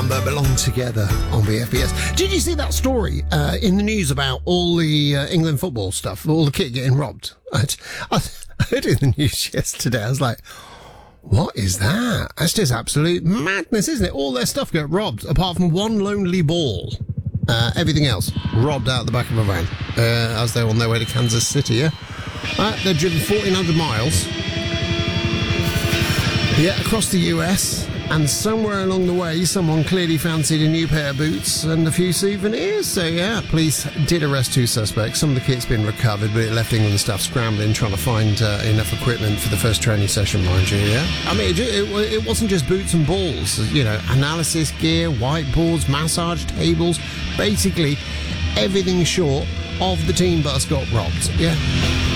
Amber belong together on BFBS. Did you see that story in the news about all the England football stuff, all the kit getting robbed? I heard it in the news yesterday. I was like, what is that? That's just absolute madness, isn't it? All their stuff got robbed, apart from one lonely ball. Everything else robbed out the back of a van as they're on their way to Kansas City, yeah? They've driven 1,400 miles across the US, and somewhere along the way someone clearly fancied a new pair of boots and a few souvenirs. So police did arrest 2 suspects. Some of the kit's been recovered, but it left England staff scrambling trying to find enough equipment for the first training session, mind you. I mean, it wasn't just boots and balls, analysis gear, whiteboards, massage tables, basically everything short of the team bus got robbed.